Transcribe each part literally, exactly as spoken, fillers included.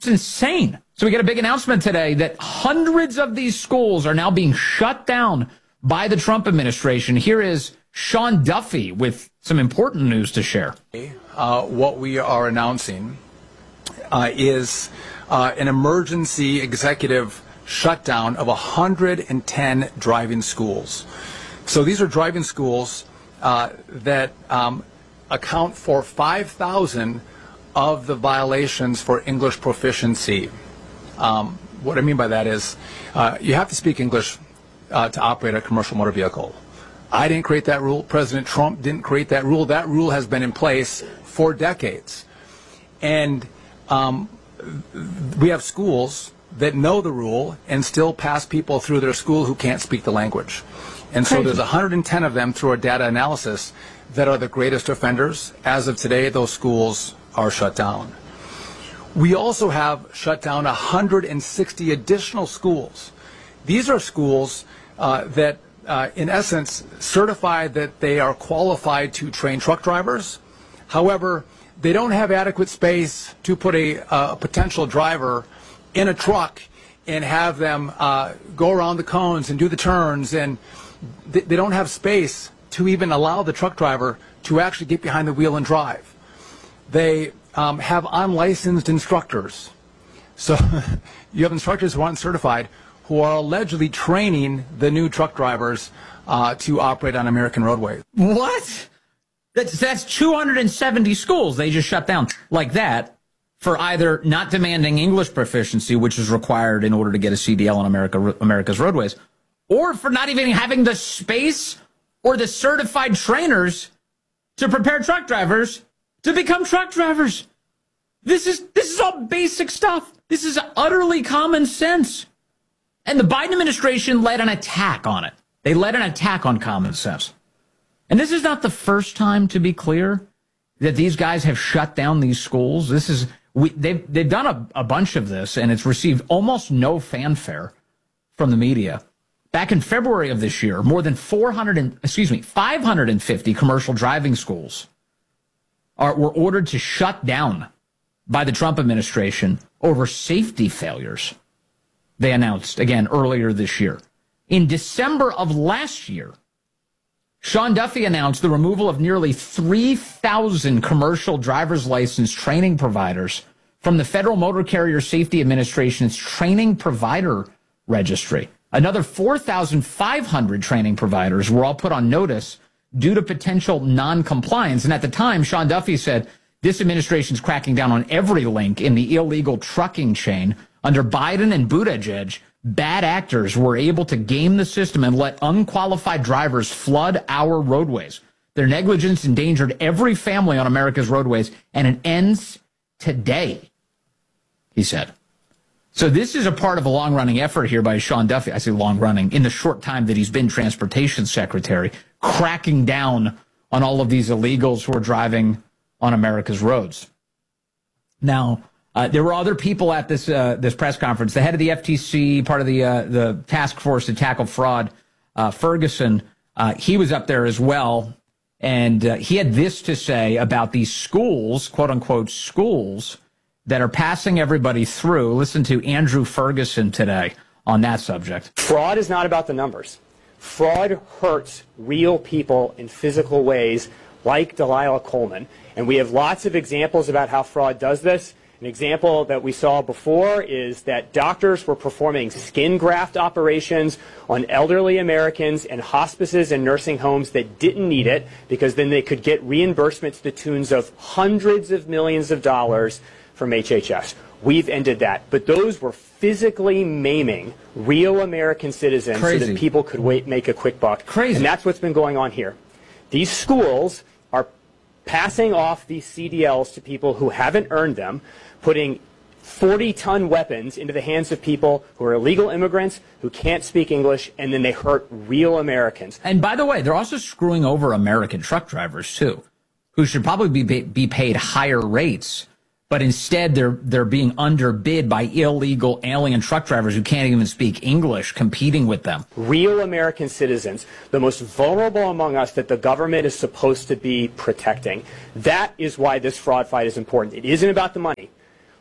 It's insane. So we get a big announcement today that hundreds of these schools are now being shut down by the Trump administration. Here is Sean Duffy with some important news to share. Uh, what we are announcing uh, is uh, an emergency executive shutdown of one hundred ten driving schools. So these are driving schools uh, that um, account for five thousand of the violations for English proficiency. Um, what I mean by that is uh, you have to speak English uh, to operate a commercial motor vehicle. I didn't create that rule. President Trump didn't create that rule. That rule has been in place for decades. And um, we have schools that know the rule and still pass people through their school who can't speak the language. And so there's one hundred ten of them through a data analysis that are the greatest offenders. As of today, those schools are shut down. We also have shut down one hundred sixty additional schools. These are schools uh, that, uh, in essence, certify that they are qualified to train truck drivers. However, they don't have adequate space to put a, a potential driver in a truck and have them uh, go around the cones and do the turns, and th they don't have space to even allow the truck driver to actually get behind the wheel and drive. They um, have unlicensed instructors. So you have instructors who aren't certified who are allegedly training the new truck drivers uh, to operate on American roadways. What? That's, that's two hundred seventy schools they just shut down like that for either not demanding English proficiency, which is required in order to get a C D L on America, America's roadways, or for not even having the space or the certified trainers to prepare truck drivers to become truck drivers. This is, this is all basic stuff. This is utterly common sense. And the Biden administration led an attack on it. They led an attack on common sense. And this is not the first time, to be clear, that these guys have shut down these schools. This is, we, they've, they've done a, a bunch of this, and it's received almost no fanfare from the media. Back in February of this year, more than four hundred, and, excuse me, five hundred fifty commercial driving schools are, were ordered to shut down by the Trump administration over safety failures. They announced again earlier this year. In December of last year, Sean Duffy announced the removal of nearly three thousand commercial driver's license training providers from the Federal Motor Carrier Safety Administration's training provider registry. Another four thousand five hundred training providers were all put on notice due to potential non-compliance. And at the time, Sean Duffy said this administration's cracking down on every link in the illegal trucking chain. Under Biden and Buttigieg, bad actors were able to game the system and let unqualified drivers flood our roadways. Their negligence endangered every family on America's roadways, and it ends today, he said. So this is a part of a long-running effort here by Sean Duffy. I say long-running, in the short time that he's been transportation secretary, cracking down on all of these illegals who are driving on America's roads. Now, Uh, there were other people at this uh, this press conference. The head of the F T C, part of the uh, the task force to tackle fraud, uh, Ferguson, uh, he was up there as well, and uh, he had this to say about these schools, quote unquote schools, that are passing everybody through. Listen to Andrew Ferguson today on that subject. Fraud is not about the numbers. Fraud hurts real people in physical ways, like Delilah Coleman, and we have lots of examples about how fraud does this. An example that we saw before is that doctors were performing skin graft operations on elderly Americans in hospices and nursing homes that didn't need it, because then they could get reimbursement to the tunes of hundreds of millions of dollars from H H S. We've ended that. But those were physically maiming real American citizens Crazy. so that people could wait, make a quick buck. Crazy. And that's what's been going on here. These schools are passing off these C D Ls to people who haven't earned them, putting forty ton weapons into the hands of people who are illegal immigrants, who can't speak English, and then they hurt real Americans. And by the way, they're also screwing over American truck drivers, too, who should probably be be paid higher rates, but instead they're they're being underbid by illegal alien truck drivers who can't even speak English, competing with them. Real American citizens, the most vulnerable among us that the government is supposed to be protecting. That is why this fraud fight is important. It isn't about the money.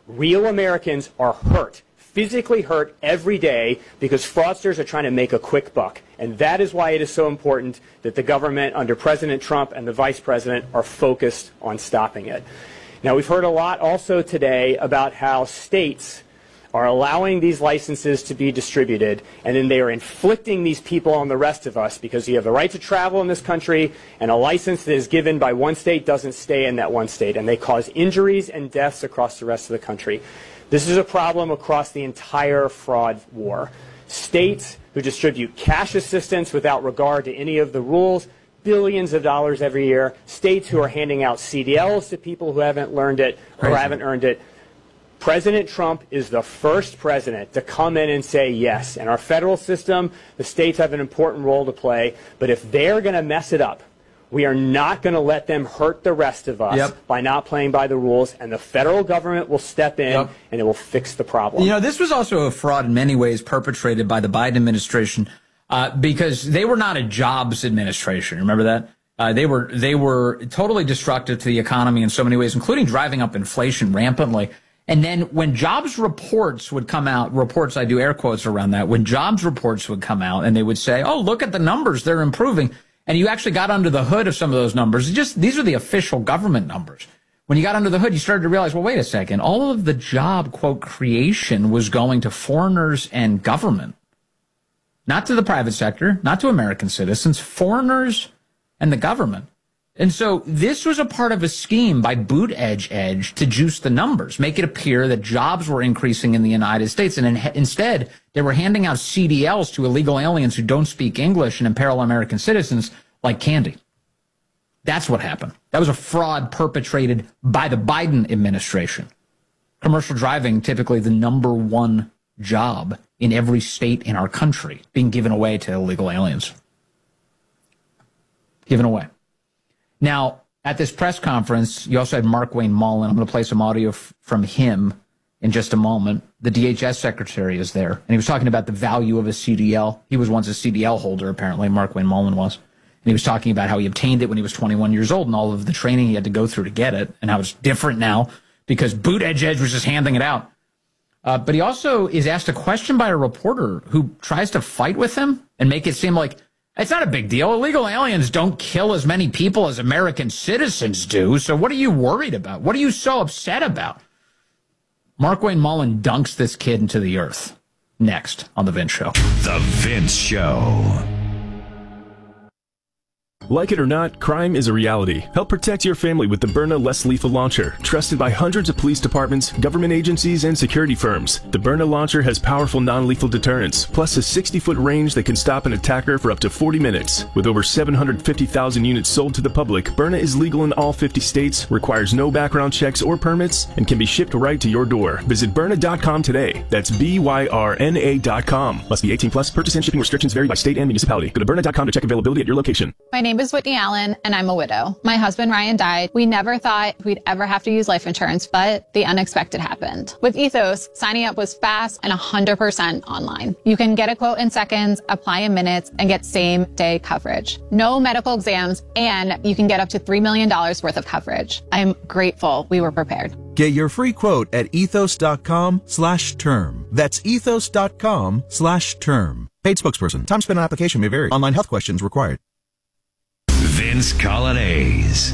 Real Americans are hurt, physically hurt every day because fraudsters are trying to make a quick buck. And that is why it is so important that the government under President Trump and the Vice President are focused on stopping it. Now, we've heard a lot also today about how states are allowing these licenses to be distributed, and then they are inflicting these people on the rest of us because you have the right to travel in this country, and a license that is given by one state doesn't stay in that one state, and they cause injuries and deaths across the rest of the country. This is a problem across the entire fraud war. States who distribute cash assistance without regard to any of the rules, billions of dollars every year. States who are handing out C D Ls to people who haven't learned it or Crazy. haven't earned it. President Trump is the first president to come in and say yes. In our federal system, the states have an important role to play. But if they're going to mess it up, we are not going to let them hurt the rest of us yep. by not playing by the rules. And the federal government will step in yep. and it will fix the problem. You know, this was also a fraud in many ways perpetrated by the Biden administration uh, because they were not a jobs administration. Remember that? Uh, they were they were totally destructive to the economy in so many ways, including driving up inflation rampantly. And then when jobs reports would come out, reports, I do air quotes around that, when jobs reports would come out and they would say, oh, look at the numbers, they're improving. And you actually got under the hood of some of those numbers. Just these are the official government numbers. When you got under the hood, you started to realize, well, wait a second, all of the job, quote, creation was going to foreigners and government, not to the private sector, not to American citizens, foreigners and the government. And so this was a part of a scheme by Boot Edge Edge to juice the numbers, make it appear that jobs were increasing in the United States. And in, instead, they were handing out C D Ls to illegal aliens who don't speak English and imperil American citizens like candy. That's what happened. That was a fraud perpetrated by the Biden administration. Commercial driving, typically the number one job in every state in our country, being given away to illegal aliens. Given away. Now, at this press conference, you also had Markwayne Mullin. I'm going to play some audio f- from him in just a moment. The D H S secretary is there, and he was talking about the value of a C D L. He was once a C D L holder, apparently, Markwayne Mullin was. And he was talking about how he obtained it when he was twenty-one years old and all of the training he had to go through to get it, and how it's different now because Boot Edge Edge was just handing it out. Uh, but he also is asked a question by a reporter who tries to fight with him and make it seem like it's not a big deal. Illegal aliens don't kill as many people as American citizens do. So what are you worried about? What are you so upset about? Markwayne Mullin dunks this kid into the earth. Next on The Vince Show. The Vince Show. Like it or not, crime is a reality. Help protect your family with the Byrna Less Lethal Launcher. Trusted by hundreds of police departments, government agencies, and security firms. The Byrna Launcher has powerful non-lethal deterrence, plus a sixty-foot range that can stop an attacker for up to forty minutes. With over seven hundred fifty thousand units sold to the public, Byrna is legal in all fifty states, requires no background checks or permits, and can be shipped right to your door. Visit Byrna dot com today. That's B Y R N A dot com. Must be eighteen plus. Purchase and shipping restrictions vary by state and municipality. Go to Byrna dot com to check availability at your location. My name is Whitney Allen, and I'm a widow. My husband, Ryan, died. We never thought we'd ever have to use life insurance, but the unexpected happened. With Ethos, signing up was fast and one hundred percent online. You can get a quote in seconds, apply in minutes, and get same-day coverage. No medical exams, and you can get up to three million dollars worth of coverage. I'm grateful we were prepared. Get your free quote at ethos dot com slash term. That's ethos dot com slash term. Paid spokesperson. Time spent on application may vary. Online health questions required. Vince Coglianese.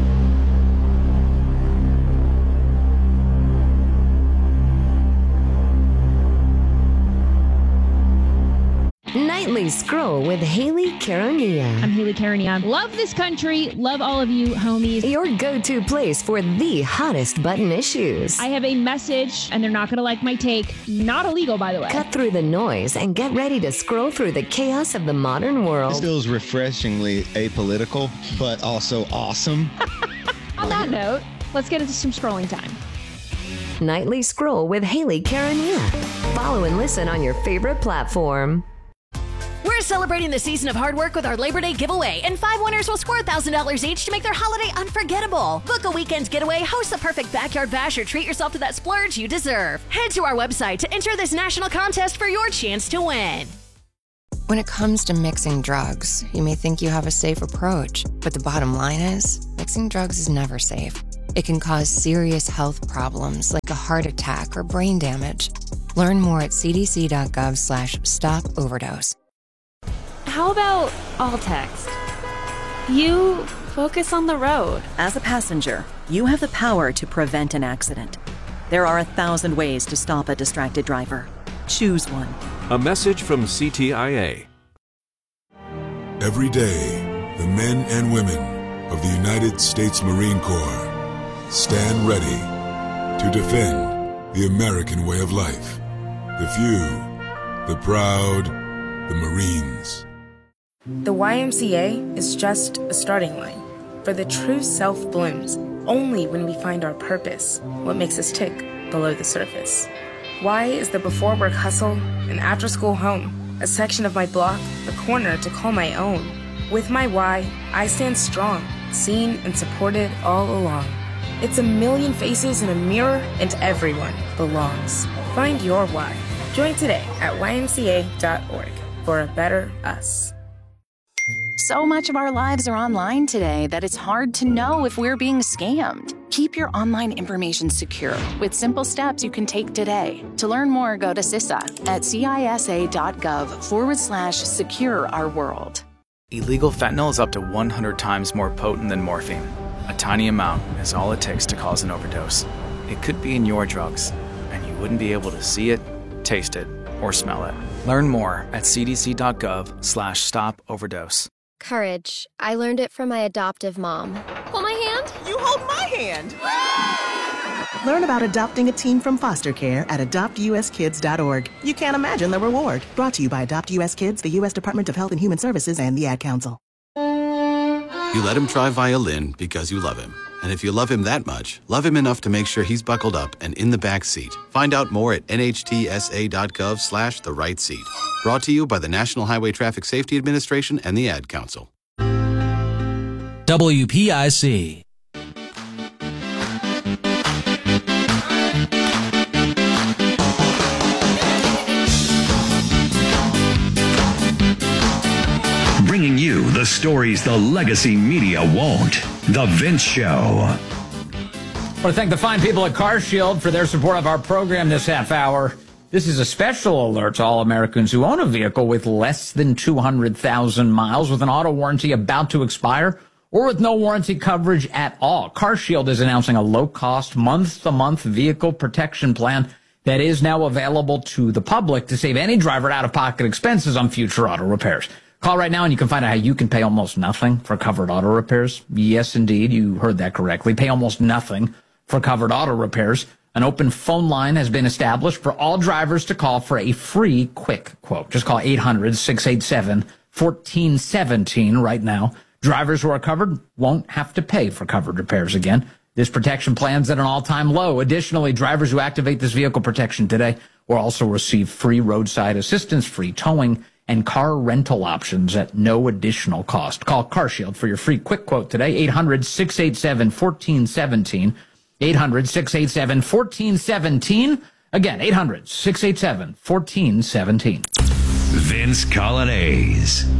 Nightly Scroll with Haley Caronia. I'm Haley Caronia. Love this country. Love all of you, homies. Your go-to place for the hottest button issues. I have a message, and they're not going to like my take. Not illegal, by the way. Cut through the noise and get ready to scroll through the chaos of the modern world. This feels refreshingly apolitical, but also awesome. On that note, let's get into some scrolling time. Nightly Scroll with Haley Caronia. Follow and listen on your favorite platform. We're celebrating the season of hard work with our Labor Day giveaway, and five winners will score one thousand dollars each to make their holiday unforgettable. Book a weekend getaway, host the perfect backyard bash, or treat yourself to that splurge you deserve. Head to our website to enter this national contest for your chance to win. When it comes to mixing drugs, you may think you have a safe approach, but the bottom line is, mixing drugs is never safe. It can cause serious health problems like a heart attack or brain damage. Learn more at cdc.gov slash stop overdose. How about all text? You focus on the road. As a passenger, you have the power to prevent an accident. There are a thousand ways to stop a distracted driver. Choose one. A message from C T I A. Every day, the men and women of the United States Marine Corps stand ready to defend the American way of life. The few, the proud, the Marines. The Y M C A is just a starting line, for the true self blooms only when we find our purpose, what makes us tick below the surface. Y is the before work hustle, an after school home, a section of my block, a corner to call my own. With my Y, I stand strong, seen and supported all along. It's a million faces in a mirror, and everyone belongs. Find your Y. Join today at y m c a dot org for a better us. So much of our lives are online today that it's hard to know if we're being scammed. Keep your online information secure with simple steps you can take today. To learn more, go to C I S A at cisa.gov forward slash secure our world. Illegal fentanyl is up to one hundred times more potent than morphine. A tiny amount is all it takes to cause an overdose. It could be in your drugs, and you wouldn't be able to see it, taste it, or smell it. Learn more at cdc.gov slash stop overdose. Courage. I learned it from my adoptive mom. Hold my hand. You hold my hand. Learn about adopting a teen from foster care at adopt u s kids dot org. You can't imagine the reward. Brought to you by Adopt U S Kids, the U S Department of Health and Human Services, and the Ad Council. You let him try violin because you love him. And if you love him that much, love him enough to make sure he's buckled up and in the back seat. Find out more at nhtsa.gov slash the right seat. Brought to you by the National Highway Traffic Safety Administration and the Ad Council. W P I C. Bringing you the stories the legacy media won't. The Vince Show. I want to thank the fine people at CarShield for their support of our program this half hour. This is a special alert to all Americans who own a vehicle with less than two hundred thousand miles with an auto warranty about to expire or with no warranty coverage at all. CarShield is announcing a low-cost, month-to-month vehicle protection plan that is now available to the public to save any driver out-of-pocket expenses on future auto repairs. Call right now and you can find out how you can pay almost nothing for covered auto repairs. Yes, indeed, you heard that correctly. Pay almost nothing for covered auto repairs. An open phone line has been established for all drivers to call for a free quick quote. Just call eight hundred, six eight seven, one four one seven right now. Drivers who are covered won't have to pay for covered repairs again. This protection plan's at an all-time low. Additionally, drivers who activate this vehicle protection today will also receive free roadside assistance, free towing, and car rental options at no additional cost. Call CarShield for your free quick quote today, eight hundred, six eight seven, one four one seven, eight hundred, six eight seven, one four one seven. Again, eight hundred, six eight seven, one four one seven. Vince Colonnese.